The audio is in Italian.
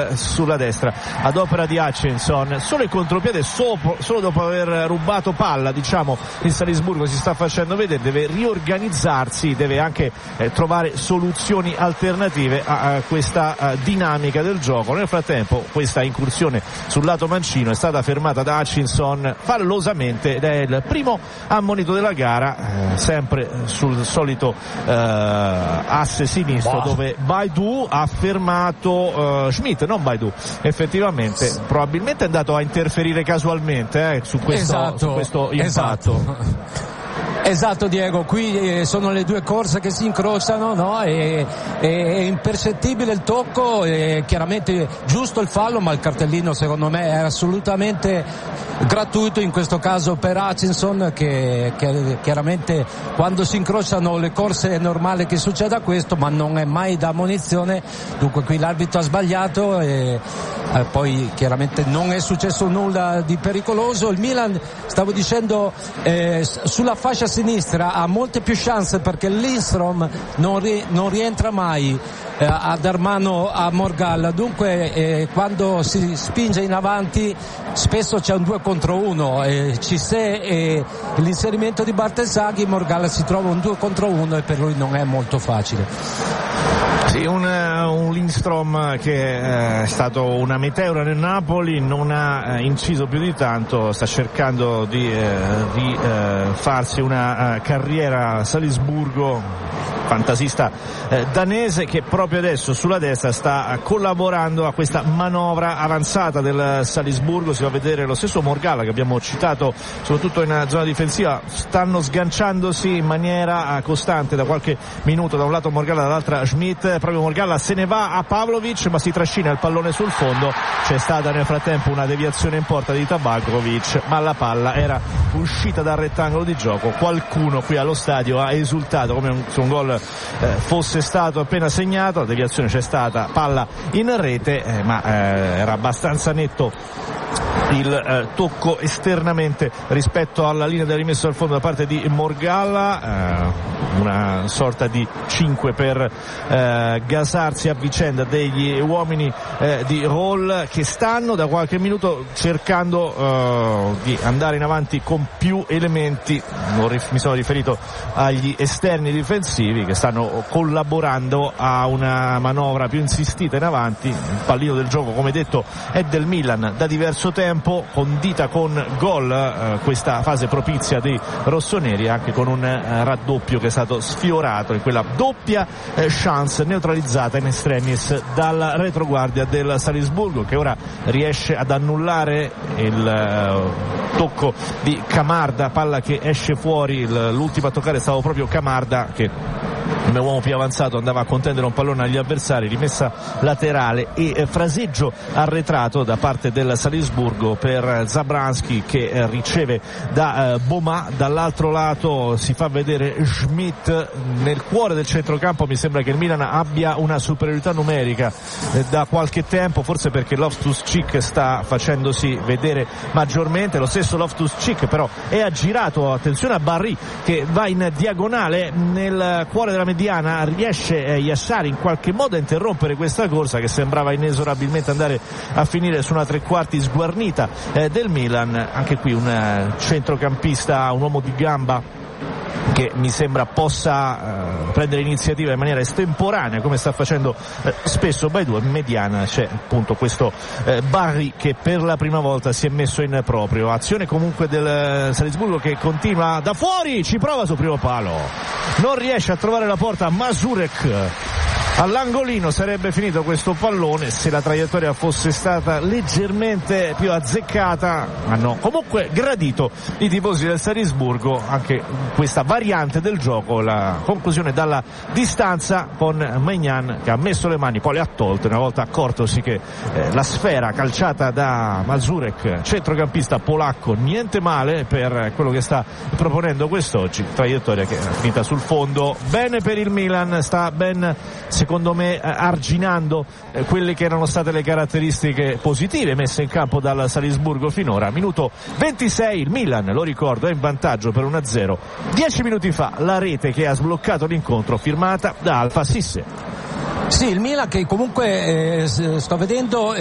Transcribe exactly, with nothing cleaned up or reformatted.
sulla destra ad opera di Hutchinson, solo il contropiede sopra, solo dopo aver rubato palla, diciamo, il Salisburgo si sta facendo vedere, deve riorganizzarsi, deve anche eh, trovare soluzioni alternative a, a questa a, dinamica del gioco. Nel frattempo questa incursione sul lato mancino è stata fermata da Hutchinson fallosamente ed è il primo ammonito della gara, eh, sempre sul solito eh, asse sinistro, wow, dove Baidoo ha fermato eh, Schmidt, non Baidoo, effettivamente probabilmente è andato a interferire casualmente eh, su questo, esatto, su questo impatto. Esatto. Esatto Diego, qui eh, sono le due corse che si incrociano, no? E, e, è impercettibile il tocco, è chiaramente giusto il fallo, ma il cartellino secondo me è assolutamente gratuito in questo caso per Hutchinson, che, che chiaramente quando si incrociano le corse è normale che succeda questo, ma non è mai da ammonizione. Dunque qui l'arbitro ha sbagliato e eh, poi chiaramente non è successo nulla di pericoloso. Il Milan, stavo dicendo, eh, sulla fascia sinistra ha molte più chance perché Lindstrom non, ri, non rientra mai eh, a dar mano a Morgalla, dunque eh, quando si spinge in avanti spesso c'è un due contro uno, eh, Cissé e l'inserimento di Bartesaghi, Morgalla si trova un due contro uno e per lui non è molto facile. Sì, un, un Lindstrom che è stato una meteora nel Napoli, non ha inciso più di tanto, sta cercando di, eh, di eh, farsi una uh, carriera a Salisburgo, fantasista eh, danese che proprio adesso sulla destra sta collaborando a questa manovra avanzata del Salisburgo. Si va a vedere lo stesso Morgalla che abbiamo citato soprattutto in zona difensiva, stanno sganciandosi in maniera uh, costante da qualche minuto, da un lato Morgalla, dall'altra Schmidt. Proprio Morgalla se ne va a Pavlovic, ma si trascina il pallone sul fondo. C'è stata nel frattempo una deviazione in porta di Tabakovic, ma la palla era uscita dal rettangolo di gioco. Qualcuno qui allo stadio ha esultato come un, se un gol eh, fosse stato appena segnato. La deviazione c'è stata, palla in rete, eh, ma eh, era abbastanza netto il eh, tocco esternamente rispetto alla linea del rimesso al fondo da parte di Morgalla, eh, una sorta di cinque per eh, gasarsi a vicenda degli uomini eh, di Hall, che stanno da qualche minuto cercando eh, di andare in avanti con più elementi. Mi sono riferito agli esterni difensivi che stanno collaborando a una manovra più insistita in avanti. Il pallino del gioco, come detto, è del Milan da diverso tempo, condita con gol eh, questa fase propizia dei rossoneri, anche con un eh, raddoppio che è stato sfiorato in quella doppia eh, chance neutralizzata in estremis dalla retroguardia del Salisburgo, che ora riesce ad annullare il eh, tocco di Camarda, palla che esce fuori. L'ultimo a toccare stava proprio Camarda, che come uomo più avanzato andava a contendere un pallone agli avversari, rimessa laterale e eh, fraseggio arretrato da parte del Salisburgo per Zabranski, che eh, riceve da eh, Boma. Dall'altro lato si fa vedere Schmidt nel cuore del centrocampo. Mi sembra che il Milan abbia una superiorità numerica eh, da qualche tempo, forse perché Loftus-Cheek sta facendosi vedere maggiormente. Lo stesso Loftus-Cheek però è aggirato, attenzione a Barry che va in diagonale nel cuore della mediana, riesce eh, Yassari in qualche modo a interrompere questa corsa che sembrava inesorabilmente andare a finire su una tre quarti sguarnita eh, del Milan. Anche qui un uh, centrocampista, un uomo di gamba che mi sembra possa uh, prendere iniziativa in maniera estemporanea, come sta facendo uh, spesso Baidoo. In mediana c'è appunto questo uh, Barry che per la prima volta si è messo in proprio. Azione comunque del uh, Salisburgo che continua da fuori, ci prova sul primo palo, non riesce a trovare la porta. Mazurek all'angolino, sarebbe finito questo pallone se la traiettoria fosse stata leggermente più azzeccata. Hanno comunque gradito i tifosi del Salisburgo anche questa variante del gioco, la conclusione dalla distanza con Maignan che ha messo le mani, poi le ha tolte una volta accortosi che eh, la sfera calciata da Mazurek, centrocampista polacco, niente male per quello che sta proponendo quest'oggi. Traiettoria che è finita sul fondo. Bene per il Milan, sta ben secondo me arginando eh, quelle che erano state le caratteristiche positive messe in campo dal Salisburgo finora. Minuto ventisei, il Milan, lo ricordo, è in vantaggio per uno a zero. Dieci minuti fa la rete che ha sbloccato l'incontro firmata da Alpha Sisse. Sì, il Milan che comunque eh, sto vedendo